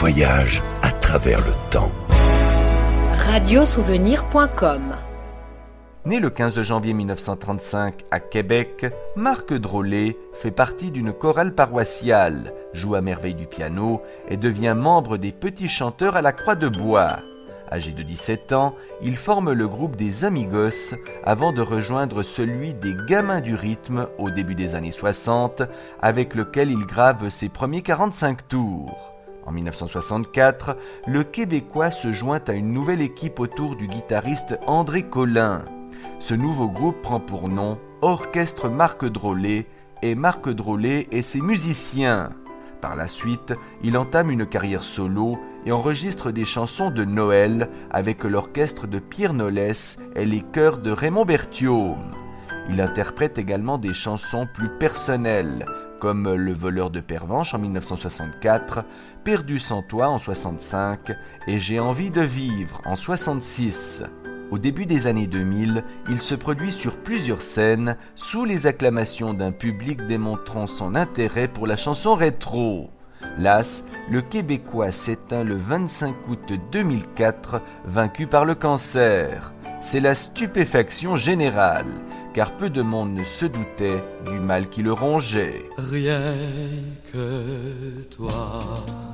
voyage à travers le temps. Radiosouvenir.com. Né le 15 janvier 1935 à Québec, Marc Drolet fait partie d'une chorale paroissiale, joue à merveille du piano et devient membre des Petits Chanteurs à la Croix de Bois. Âgé de 17 ans, il forme le groupe des Amigos avant de rejoindre celui des Gamins du rythme au début des années 60, avec lequel il grave ses premiers 45 tours. En 1964, le Québécois se joint à une nouvelle équipe autour du guitariste André Colin. Ce nouveau groupe prend pour nom Orchestre Marc Drolet et Marc Drolet et ses musiciens. Par la suite, il entame une carrière solo et enregistre des chansons de Noël avec l'orchestre de Pierre Nolès et les chœurs de Raymond Berthiaume. Il interprète également des chansons plus personnelles, comme Le voleur de Pervenche en 1964, Perdu sans toi en 1965 et J'ai envie de vivre en 1966. Au début des années 2000, il se produit sur plusieurs scènes sous les acclamations d'un public démontrant son intérêt pour la chanson rétro. Las, le Québécois s'éteint le 25 août 2004, vaincu par le cancer. C'est la stupéfaction générale, car peu de monde ne se doutait du mal qui le rongeait. Rien que toi.